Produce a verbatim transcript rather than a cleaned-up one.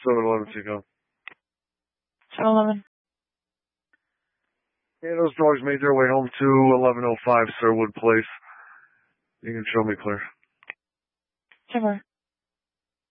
seven eleven Seacom. seven eleven. Yeah, those dogs made their way home to eleven oh five Sirwood Place. You can show me clear. Sure.